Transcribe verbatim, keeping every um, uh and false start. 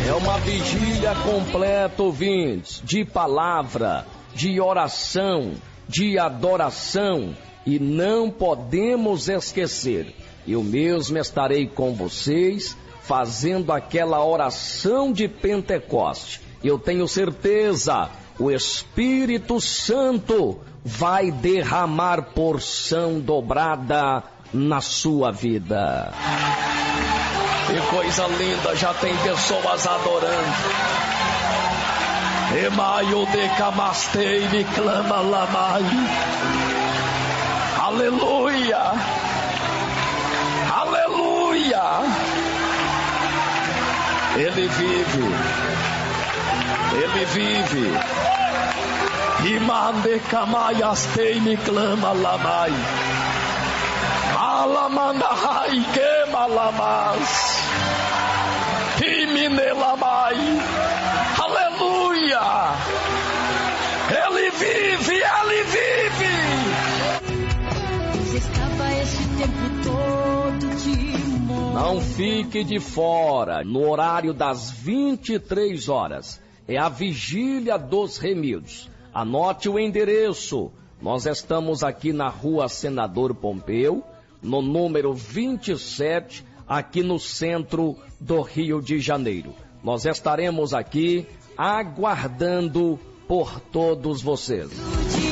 É uma vigília completa, ouvintes, de palavra, de oração, de adoração, e não podemos esquecer, eu mesmo estarei com vocês fazendo aquela oração de Pentecoste. Eu tenho certeza, o Espírito Santo vai derramar porção dobrada na sua vida. Que coisa linda, já tem pessoas adorando. Emaio de camastei, me clama lamai. Aleluia! Aleluia! Ele vive. Ele vive. Imande camaiastei, me clama lamai. Alamandahai queima lamas. Iminelamai. Aleluia! Ele vive, ele vive! Estava esse tempo todo de morte. Não fique de fora, no horário das vinte e três horas. É a Vigília dos Remidos. Anote o endereço. Nós estamos aqui na Rua Senador Pompeu, no número vinte e sete, aqui no centro do Rio de Janeiro. Nós estaremos aqui aguardando por todos vocês.